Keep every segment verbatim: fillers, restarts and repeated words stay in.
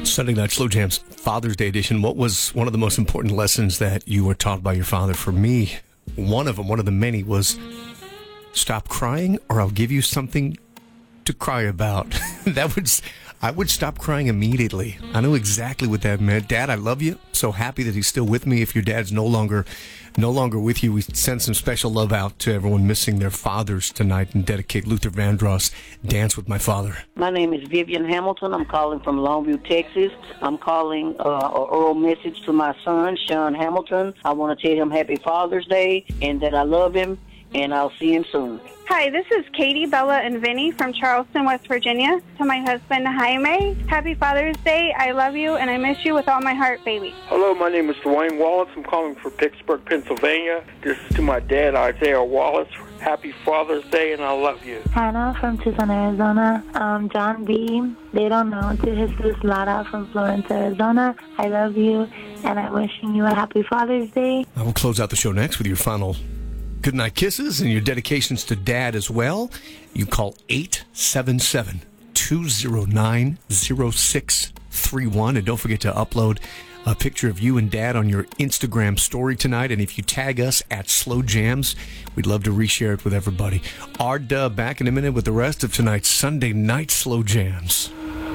Sunday Night Slow Jams Father's Day edition. What was one of the most important lessons that you were taught by your father? For me, one of them, one of the many, was stop crying or I'll give you something to cry about. That would, I would stop crying immediately. I knew exactly what that meant. Dad, I love you. So happy that he's still with me. If your dad's no longer no longer with you, we send some special love out to everyone missing their fathers tonight and dedicate Luther Vandross, Dance with My Father. My name is Vivian Hamilton. I'm calling from Longview, Texas. I'm calling uh, an oral message to my son, Sean Hamilton. I want to tell him Happy Father's Day and that I love him, and I'll see him soon. Hi, this is Katie, Bella, and Vinny from Charleston, West Virginia. To my husband, Jaime, Happy Father's Day. I love you, and I miss you with all my heart, baby. Hello, my name is Dwayne Wallace. I'm calling from Pittsburgh, Pennsylvania. This is to my dad, Isaiah Wallace. Happy Father's Day, and I love you. Hannah from Tucson, Arizona. Um, John B. They don't know. To Jesus Lara from Florence, Arizona. I love you, and I'm wishing you a happy Father's Day. I will close out the show next with your final goodnight kisses and your dedications to Dad as well. You call eight seven seven, two zero nine, zero six three one. And don't forget to upload a picture of you and Dad on your Instagram story tonight. And if you tag us at Slow Jams, we'd love to reshare it with everybody. R-Dub back in a minute with the rest of tonight's Sunday Night Slow Jams.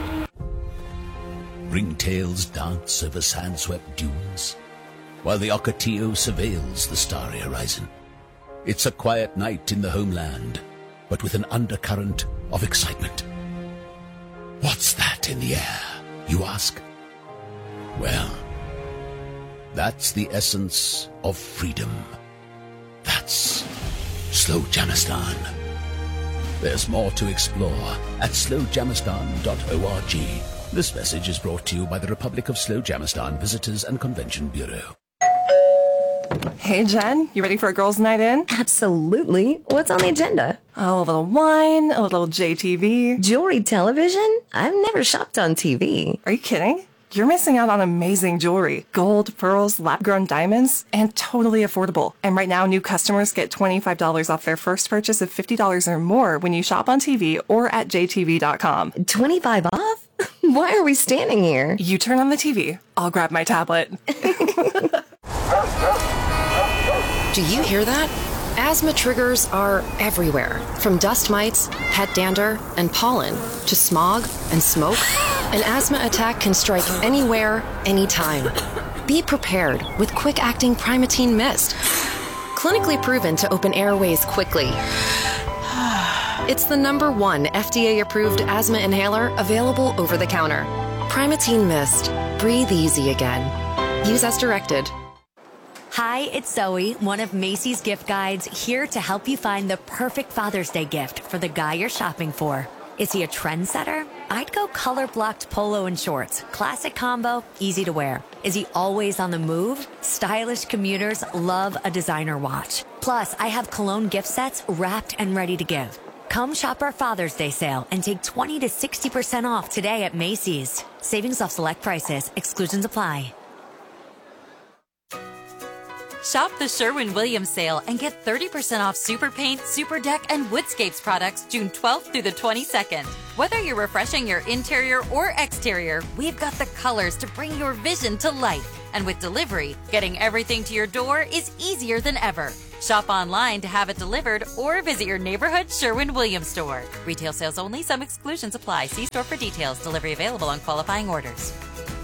Ringtails dance over sand-swept dunes, while the Ocotillo surveils the starry horizon. It's a quiet night in the homeland, but with an undercurrent of excitement. What's that in the air, you ask? Well, that's the essence of freedom. That's Slow Jamistan. There's more to explore at slow jamistan dot org. This message is brought to you by the Republic of Slow Jamistan Visitors and Convention Bureau. Hey, Jen, you ready for a girls' night in? Absolutely. What's on the agenda? Oh, a little wine, a little J T V. Jewelry television? I've never shopped on T V. Are you kidding? You're missing out on amazing jewelry. Gold, pearls, lab-grown diamonds, and totally affordable. And right now, new customers get twenty-five dollars off their first purchase of fifty dollars or more when you shop on T V or at j t v dot com. twenty-five off? Why are we standing here? You turn on the T V. I'll grab my tablet. Do you hear that? Asthma triggers are everywhere, from dust mites, pet dander, and pollen, to smog and smoke. An asthma attack can strike anywhere, anytime. Be prepared with quick-acting Primatene Mist. Clinically proven to open airways quickly. It's the number one F D A-approved asthma inhaler available over the counter. Primatene Mist. Breathe easy again. Use as directed. Hi, it's Zoe, one of Macy's gift guides, here to help you find the perfect Father's Day gift for the guy you're shopping for. Is he a trendsetter? I'd go color-blocked polo and shorts. Classic combo, easy to wear. Is he always on the move? Stylish commuters love a designer watch. Plus, I have cologne gift sets wrapped and ready to give. Come shop our Father's Day sale and take twenty to sixty percent off today at Macy's. Savings off select prices. Exclusions apply. Shop the Sherwin-Williams sale and get thirty percent off Super Paint, Super Deck, and Woodscapes products June twelfth through the twenty-second. Whether you're refreshing your interior or exterior, we've got the colors to bring your vision to life. And with delivery, getting everything to your door is easier than ever. Shop online to have it delivered or visit your neighborhood Sherwin-Williams store. Retail sales only. Some exclusions apply. See store for details. Delivery available on qualifying orders.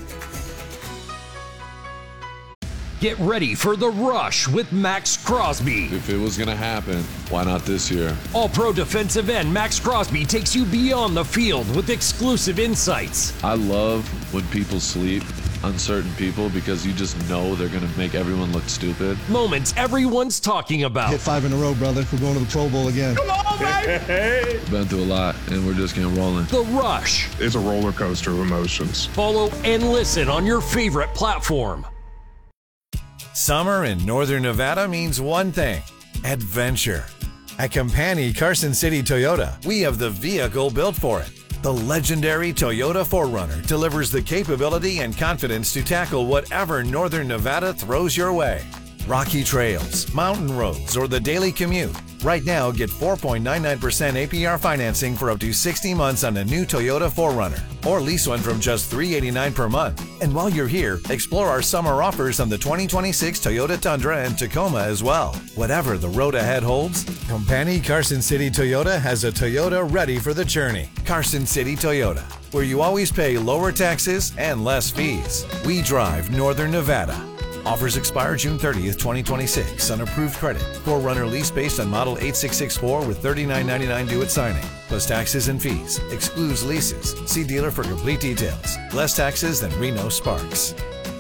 Get ready for The Rush with Max Crosby. If it was going to happen, why not this year? All-Pro defensive end Max Crosby takes you beyond the field with exclusive insights. I love when people sleep on certain people because you just know they're going to make everyone look stupid. Moments everyone's talking about. Hit five in a row, brother. We're going to the Pro Bowl again. Come on, baby! Been through a lot, and we're just getting rolling. The Rush. It's a roller coaster of emotions. Follow and listen on your favorite platform. Summer in Northern Nevada means one thing: adventure. At Campani Carson City Toyota, we have the vehicle built for it. The legendary Toyota four runner delivers the capability and confidence to tackle whatever Northern Nevada throws your way. Rocky trails, mountain roads, or the daily commute. Right now, get four point nine nine percent A P R financing for up to sixty months on a new Toyota four runner, or lease one from just three hundred eighty-nine dollars per month. And while you're here, explore our summer offers on the twenty twenty-six Toyota Tundra and Tacoma as well. Whatever the road ahead holds, Company Carson City Toyota has a Toyota ready for the journey. Carson City Toyota, where you always pay lower taxes and less fees. We drive Northern Nevada. Offers expire June thirtieth, twenty twenty-six on approved credit. four runner lease based on model eight six six four with thirty-nine ninety-nine due at signing, plus taxes and fees. Excludes leases. See dealer for complete details. Less taxes than Reno Sparks.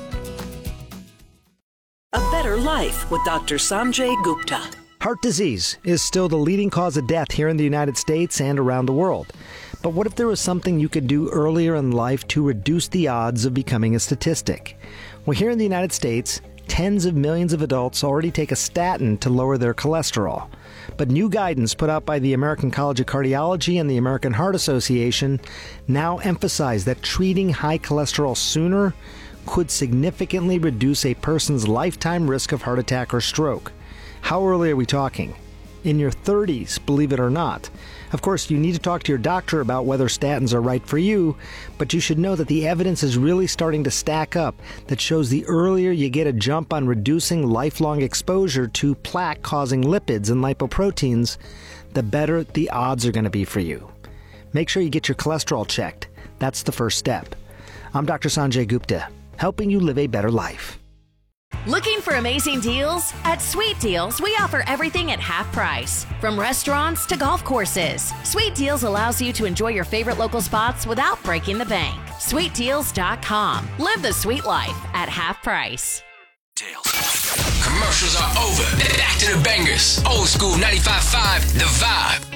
A better life with Doctor Sanjay Gupta. Heart disease is still the leading cause of death here in the United States and around the world. But what if there was something you could do earlier in life to reduce the odds of becoming a statistic? Well, here in the United States, tens of millions of adults already take a statin to lower their cholesterol. But new guidance put out by the American College of Cardiology and the American Heart Association now emphasize that treating high cholesterol sooner could significantly reduce a person's lifetime risk of heart attack or stroke. How early are we talking? In your thirties, believe it or not. Of course, you need to talk to your doctor about whether statins are right for you, but you should know that the evidence is really starting to stack up that shows the earlier you get a jump on reducing lifelong exposure to plaque-causing lipids and lipoproteins, the better the odds are going to be for you. Make sure you get your cholesterol checked. That's the first step. I'm Doctor Sanjay Gupta, helping you live a better life. Looking for amazing deals? At Sweet Deals, we offer everything at half price. From restaurants to golf courses, Sweet Deals allows you to enjoy your favorite local spots without breaking the bank. sweet deals dot com. Live the sweet life at half price. Commercials are over. Back to the bangers. Old school ninety-five point five, The Vibe.